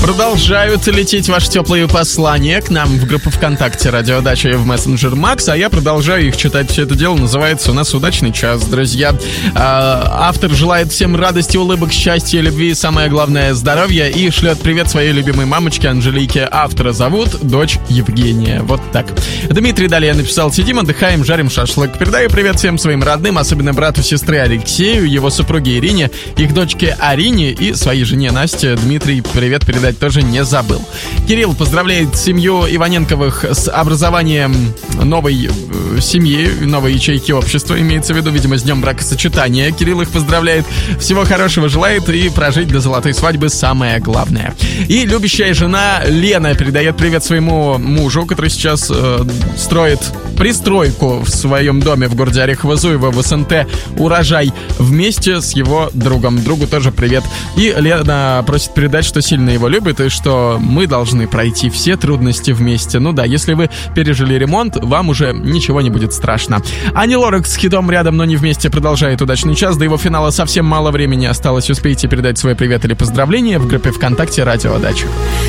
Продолжают лететь ваши теплые послания к нам в группу ВКонтакте «Радио Дача» и в мессенджер Макс, а я продолжаю их читать. Все это дело называется у нас «Удачный час», друзья. Автор желает всем радости, улыбок, счастья, любви, самое главное — здоровья, и шлет привет своей любимой мамочке Анжелике. Автора зовут дочь Евгения. Вот так. Дмитрий далее написал: сидим, отдыхаем, жарим шашлык. Передаю привет всем своим родным, особенно брату сестры Алексею, его супруге Ирине, их дочке Арине и своей жене Насте. Дмитрий привет передать тоже не забыл. Кирилл поздравляет семью Иваненковых с образованием новой семьи, новой ячейки общества, имеется в виду, видимо, с днем бракосочетания. Кирилл их поздравляет, всего хорошего желает, и прожить до золотой свадьбы самое главное. И любящая жена Лена передает привет своему мужу, который сейчас строит пристройку в своем доме в городе Орехово-Зуево в СНТ «Урожай» вместе с его другом. Другу тоже привет. И Лена просит передать, что сильно его любит, и что мы должны пройти все трудности вместе. Ну да, если вы пережили ремонт, вам уже ничего не будет страшно. Ани Лорак с хитом «Рядом, но не вместе» продолжает «Удачный час». До его финала совсем мало времени осталось. Успейте передать свой привет или поздравление в группе ВКонтакте «Радио Дача».